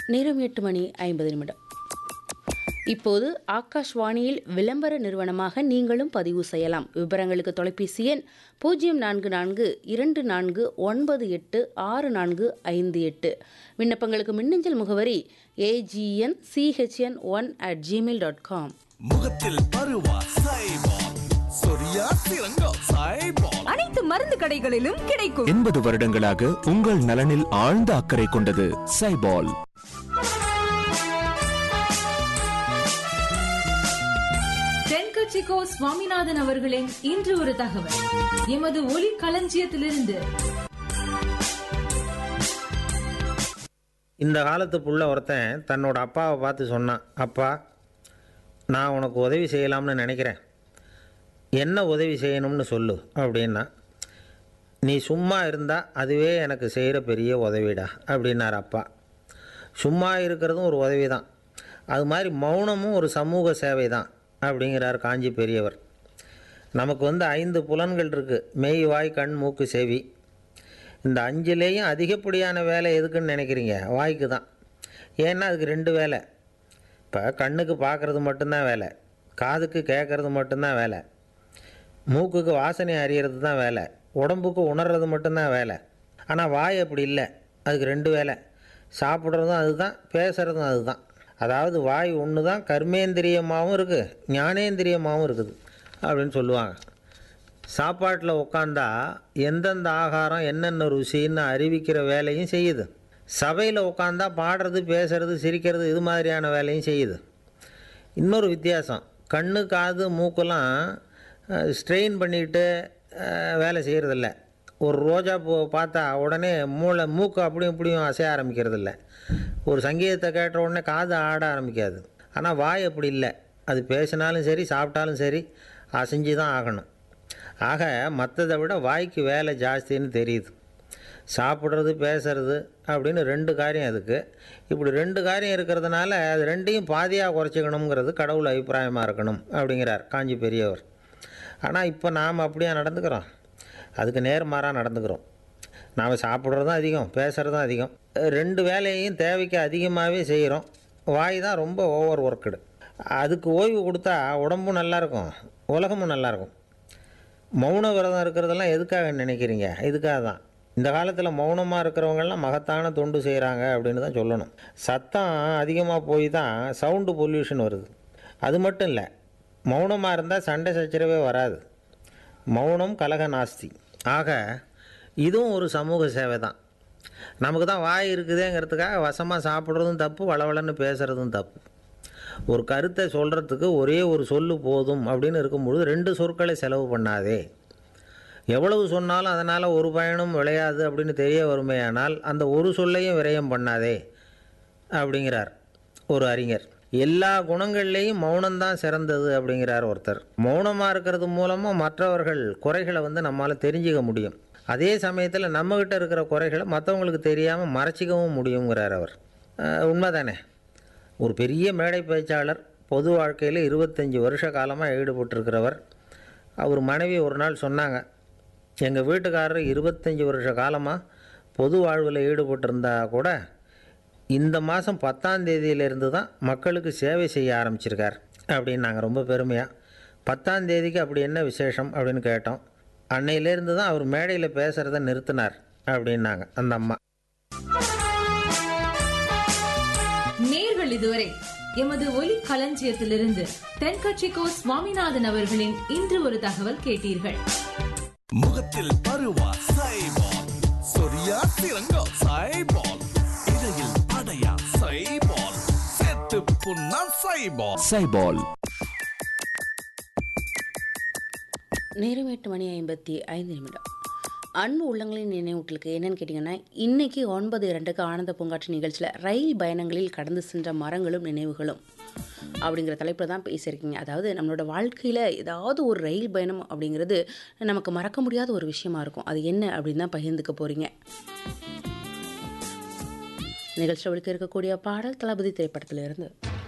நேரம் 8:50. இப்போது ஆகாஷ்வாணியில் விளம்பர நிறுவனமாக நீங்களும் பதிவு செய்யலாம். விவரங்களுக்கு தொலைபேசி எண் 0444986458. விண்ணப்பங்களுக்கு மின்னஞ்சல் முகவரி agnchm1@gmail.com. முகத்தில் பருவா சைபால், சொரியா சிறங்கா சைபால். அனைத்து மருந்து கடைகளிலும் கிடைக்கும். 80 வருடங்களாக உங்கள் நலனில் ஆழ்ந்த அக்கறை கொண்டது சைபால். தென்கட்சிக்கோ சுவாமிநாதன் அவர்களின் இன்று ஒரு தகவல். எமது ஒலி களஞ்சியத்திலிருந்து. இந்த காலத்து புள்ள ஒருத்தன் தன்னோட அப்பாவை பார்த்து சொன்னான், அப்பா, நான் உனக்கு உதவி செய்யலாம்னு நினைக்கிறேன், என்ன உதவி செய்யணும்னு சொல்லு அப்படின்னா. நீ சும்மா இருந்தால் அதுவே எனக்கு செய்கிற பெரிய உதவிடா அப்படின்னார் அப்பா. சும்மா இருக்கிறதும் ஒரு உதவி தான், அது மாதிரி மௌனமும் ஒரு சமூக சேவை தான் அப்படிங்கிறார் காஞ்சி பெரியவர். நமக்கு 5 புலன்கள் இருக்குது, மெய், வாய், கண், மூக்கு, செவி. இந்த 5லேயும் அதிகப்படியான வேலை எதுக்குன்னு நினைக்கிறீங்க? வாய்க்கு தான். ஏன்னா அதுக்கு 2 வேலை. இப்போ கண்ணுக்கு பார்க்குறது மட்டும்தான் வேலை, காதுக்கு கேட்குறது மட்டும்தான் வேலை, மூக்குக்கு வாசனை அறியறது தான் வேலை, உடம்புக்கு உணர்றது மட்டும்தான் வேலை. ஆனால் வாய் அப்படி இல்லை, அதுக்கு 2 வேலை. சாப்பிட்றதும் அதுதான், பேசுகிறதும் அதுதான். அதாவது வாய் ஒன்று தான் கர்மேந்திரியமாகவும் இருக்குது, ஞானேந்திரியமாகவும் இருக்குது அப்படின்னு சொல்லுவாங்க. சாப்பாட்டில் உட்காந்தா எந்தெந்த ஆகாரம் என்னென்ன ருசின்னு அறிவிக்கிற வேலையும் செய்யுது. சபையில் உட்காந்தா பாடுறது, பேசுறது, சிரிக்கிறது, இது மாதிரியான வேலையும் செய்யுது. இன்னொரு வித்தியாசம், கண்ணு, காது, மூக்கெல்லாம் ஸ்ட்ரெயின் பண்ணிக்கிட்டு வேலை செய்கிறதில்ல. ஒரு ரோஜா பூ பார்த்தா உடனே மூக்கு அப்படியும் இப்படியும் அசைய ஆரம்பிக்கிறதில்ல. ஒரு சங்கீதத்தை கேட்ட உடனே காது ஆட ஆரம்பிக்காது. ஆனால் வாய் அப்படி இல்லை, அது பேசினாலும் சரி சாப்பிட்டாலும் சரி அசைஞ்சு தான் ஆகணும். ஆக மற்றதை விட வாய்க்கு வேலை ஜாஸ்தின்னு தெரியுது. சாப்பிட்றது, பேசுறது அப்படின்னு 2 காரியம் அதுக்கு. இப்படி 2 காரியம் இருக்கிறதுனால அது 2ஐயும் பாதியாக குறைச்சிக்கணுங்கிறது கடவுள் அபிப்பிராயமாக இருக்கணும் அப்படிங்கிறார் காஞ்சி பெரியவர். ஆனால் இப்போ நாம் அப்படியே நடந்துக்கிறோம், அதுக்கு நேர்மாறாக நடந்துக்கிறோம். நாம் சாப்பிட்றதும் அதிகம், பேசுகிறதும் அதிகம், 2 வேலையையும் தேவைக்கு அதிகமாகவே செய்கிறோம். வாய் தான் ரொம்ப ஓவர் ஒர்க்குடு. அதுக்கு ஓய்வு கொடுத்தா உடம்பும் நல்லாயிருக்கும், உலகமும் நல்லாயிருக்கும். மௌன விரதம் இருக்கிறதெல்லாம் எதுக்காக நினைக்கிறீங்க? இதுக்காக தான். இந்த காலத்தில் மௌனமாக இருக்கிறவங்கெல்லாம் மகத்தான தொண்டு செய்கிறாங்க அப்படின்னு தான் சொல்லணும். சத்தம் அதிகமாக போய் தான் சவுண்டு பொல்யூஷன் வருது. அது மட்டும் இல்லை, மௌனமாக இருந்தால் சண்டை சச்சரவே வராது. மௌனம் கலக நாஸ்தி. ஆக இதுவும் ஒரு சமூக சேவை தான். நமக்கு தான் வாய் இருக்குதேங்கிறதுக்காக வசமாக சாப்பிட்றதும் தப்பு, வளவளன்னு பேசுகிறதும் தப்பு. ஒரு கருத்தை சொல்கிறதுக்கு ஒரே ஒரு சொல்லு போதும் அப்படின்னு இருக்கும்பொழுது 2 சொற்களை செலவு பண்ணாதே. எவ்வளவு சொன்னாலும் அதனால் ஒரு பயனும் விளையாது அப்படின்னு தெரிய வருமேயானால் அந்த ஒரு சொல்லையும் விரயம் பண்ணாதே அப்படிங்கிறார் ஒரு அறிஞர். எல்லா குணங்கள்லேயும் மௌனம்தான் சிறந்தது அப்படிங்கிறார் ஒருத்தர். மௌனமாக இருக்கிறது மூலமாக மற்றவர்கள் குறைகளை நம்மளால் தெரிஞ்சிக்க முடியும். அதே சமயத்தில் நம்மக்கிட்ட இருக்கிற குறைகளை மற்றவங்களுக்கு தெரியாமல் மறைச்சிக்கவும் முடியுங்கிறார் அவர். உண்மை தானே? ஒரு பெரிய மேடை பேச்சாளர், பொது வாழ்க்கையில் 25 வருஷ காலமாக ஈடுபட்டிருக்கிறவர். அவர் மனைவி ஒரு நாள் சொன்னாங்க, எங்கள் வீட்டுக்காரர் 25 வருஷ காலமாக பொது வாழ்வில் ஈடுபட்டிருந்தா கூட இந்த மாதம் 10ஆம் தேதியிலேருந்து தான் மக்களுக்கு சேவை செய்ய ஆரம்பிச்சிருக்கார் அப்படின்னு நாங்கள் ரொம்ப பெருமையாக. 10ஆம் தேதிக்கு அப்படி என்ன விசேஷம் அப்படின்னு கேட்டோம். அன்னையிலேருந்து தான் அவர் மேடையில் பேசுகிறத நிறுத்தினார் அப்படின்னாங்க அந்த அம்மா. நேர்கள் இதுவரை எமது ஒலி களஞ்சியத்திலிருந்து தென்கட்சிக்கோ சுவாமிநாதன் அவர்களின் இன்று ஒரு தகவல் கேட்டீர்கள். முகத்தில் பருவா சைபால், சொரியா சிறங்கா சைபால். இடையில் அடையா சைபால், செத்து புண்ணா சைபால். சைபால். நேரம் 8:55. அன்பு உள்ளங்களின் நினைவூட்டலுக்கு என்னன்னு கேட்டிங்கன்னா, இன்றைக்கி 9:02 ஆனந்த பூங்காற்று நிகழ்ச்சியில் ரயில் பயணங்களில் கடந்து சென்ற மரங்களும் நினைவுகளும் அப்படிங்கிற தலைப்பில் தான் பேசியிருக்கீங்க. அதாவது நம்மளோட வாழ்க்கையில் ஏதாவது ஒரு ரயில் பயணம் அப்படிங்கிறது நமக்கு மறக்க முடியாத ஒரு விஷயமா இருக்கும். அது என்ன அப்படின்னு தான் பகிர்ந்துக்க போகிறீங்க. நிகழ்ச்சியில் ஒழிக்க இருக்கக்கூடிய பாடல் தளபதி திரைப்படத்திலிருந்து.